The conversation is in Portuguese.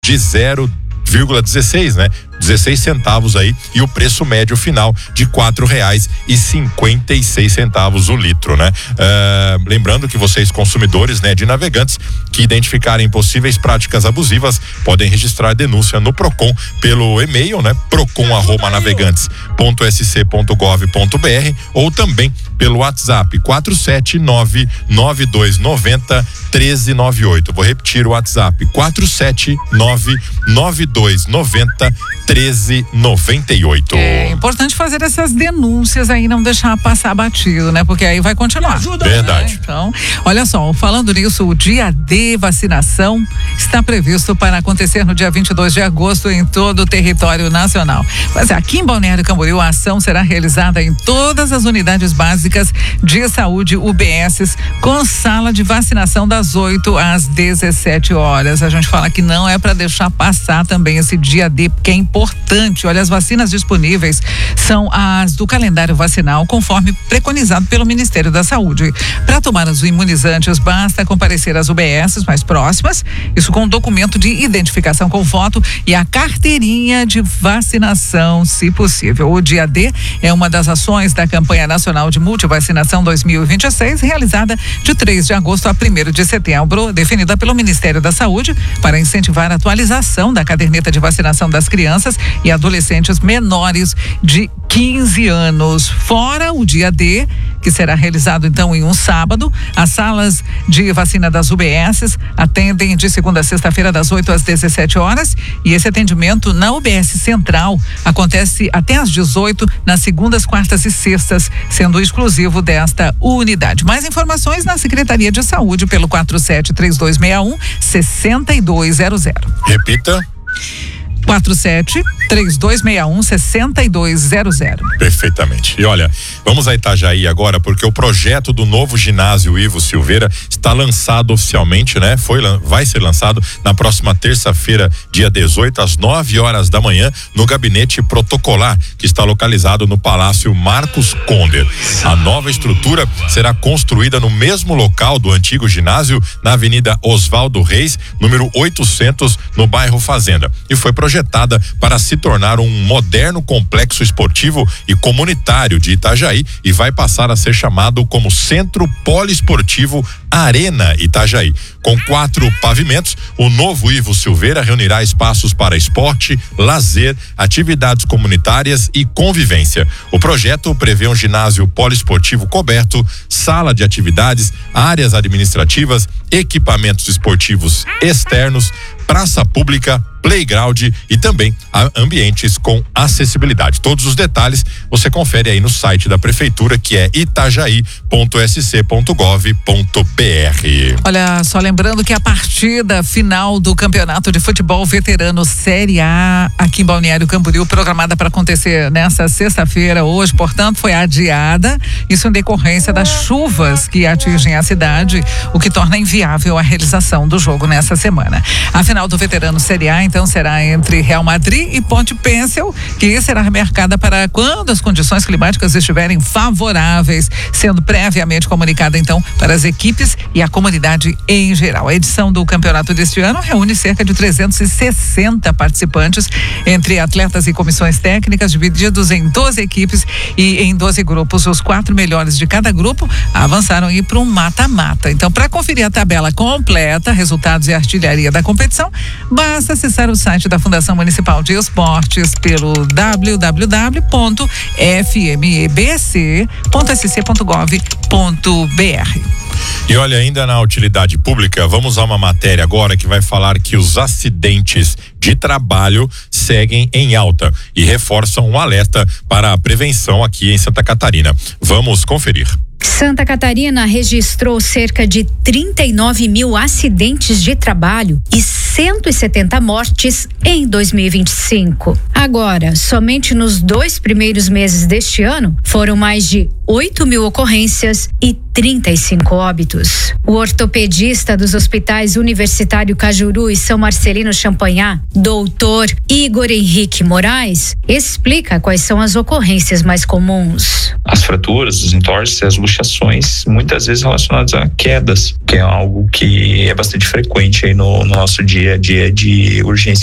de 0,16, né? 16 centavos aí, e o preço médio final de R$4,56 o litro, né? Lembrando que vocês, consumidores, né, de navegantes que identificarem possíveis práticas abusivas, podem registrar denúncia no Procon pelo e-mail, né? procon@navegantes.sc.gov.br ou também pelo WhatsApp 479-9290-1398. Vou repetir o WhatsApp 479-9290-1398. É importante fazer essas denúncias aí, não deixar passar batido, né? Porque aí vai continuar. Verdade. Né? Então, olha só, falando nisso, o dia D vacinação está previsto para acontecer no dia 22 de agosto em todo o território nacional. Mas aqui em Balneário Camboriú, a ação será realizada em todas as unidades básicas de saúde UBSs, com sala de vacinação das 8 às 17 horas. A gente fala que não é para deixar passar também esse dia D, porque é importante. Olha, as vacinas disponíveis são as do calendário vacinal, conforme preconizado pelo Ministério da Saúde. Para tomar os imunizantes, basta comparecer às UBSs mais próximas, isso com documento de identificação com foto e a carteirinha de vacinação, se possível. O dia D é uma das ações da campanha nacional de multivacinação 2026, realizada de 3 de agosto a 1º de setembro, definida pelo Ministério da Saúde para incentivar a atualização da caderneta de vacinação das crianças e adolescentes menores de 15 anos. Fora o dia D, que será realizado então em um sábado, as salas de vacina das UBSs atendem de segunda a sexta-feira das 8 às 17 horas e esse atendimento na UBS Central acontece até às 18 nas segundas, quartas e sextas, sendo exclusivo desta unidade. Mais informações na Secretaria de Saúde pelo 47-3261-6200. Repita. 47-3261-6200. Perfeitamente. E olha, vamos a Itajaí agora, porque o projeto do novo ginásio Ivo Silveira está lançado oficialmente, né? Vai ser lançado na próxima terça-feira, dia 18, às 9 horas da manhã, no gabinete protocolar, que está localizado no Palácio Marcos Conder. A nova estrutura será construída no mesmo local do antigo ginásio, na Avenida Oswaldo Reis, número 800, no bairro Fazenda, e foi projetada para se tornar um moderno complexo esportivo e comunitário de Itajaí e vai passar a ser chamado como Centro Poliesportivo Arena Itajaí. Com 4 pavimentos, o novo Ivo Silveira reunirá espaços para esporte, lazer, atividades comunitárias e convivência. O projeto prevê um ginásio poliesportivo coberto, sala de atividades, áreas administrativas, equipamentos esportivos externos, praça pública, playground e também ambientes com acessibilidade. Todos os detalhes você confere aí no site da prefeitura, que é itajaí.sc.gov.br. Olha, só lembrando que a partida final do Campeonato de Futebol Veterano Série A aqui em Balneário Camboriú, programada para acontecer nessa sexta-feira, hoje, portanto, foi adiada, isso em decorrência das chuvas que atingem a cidade, o que torna inviável a realização do jogo nessa semana. A final do Veterano Série A então será entre Real Madrid e Ponte Pêncil, que será remarcada para quando as condições climáticas estiverem favoráveis, sendo previamente comunicada então para as equipes e a comunidade em geral. A edição do campeonato deste ano reúne cerca de 360 participantes, entre atletas e comissões técnicas, divididos em 12 equipes e em 12 grupos. Os 4 melhores de cada grupo avançaram aí para um mata-mata. Então, para conferir a tabela completa, resultados e artilharia da competição, basta acessar o site da Fundação Municipal de Esportes pelo www.fmbc.sc.gov.br. E olha, ainda na utilidade pública, vamos a uma matéria agora que vai falar que os acidentes de trabalho seguem em alta e reforçam um alerta para a prevenção aqui em Santa Catarina. Vamos conferir. Santa Catarina registrou cerca de 39 mil acidentes de trabalho e 170 mortes em 2025. Agora, somente nos 2 primeiros meses deste ano, foram mais de 8 mil ocorrências e 35 óbitos. O ortopedista dos hospitais Universitário Cajuru e São Marcelino Champagnat, doutor Igor Henrique Moraes, explica quais são as ocorrências mais comuns. As fraturas, os entorses, as luxações, muitas vezes relacionadas a quedas, que é algo que é bastante frequente aí no nosso dia a dia de urgência